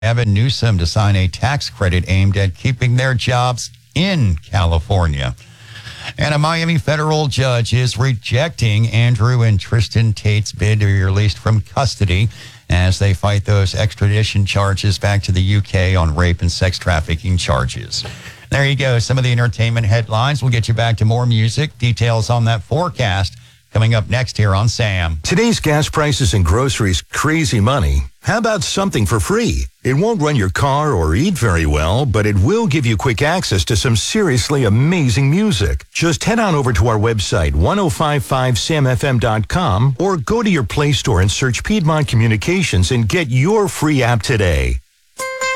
Gavin Newsom to sign a tax credit aimed at keeping their jobs in California. And a Miami federal judge is rejecting Andrew and Tristan Tate's bid to be released from custody as they fight those extradition charges back to the UK on rape and sex trafficking charges. There you go. Some of the entertainment headlines. We'll get you back to more music. Details on that forecast coming up next here on Sam. Today's gas prices and groceries, crazy money. How about something for free? It won't run your car or eat very well, but it will give you quick access to some seriously amazing music. Just head on over to our website, 1055samfm.com, or go to your Play Store and search Piedmont Communications and get your free app today.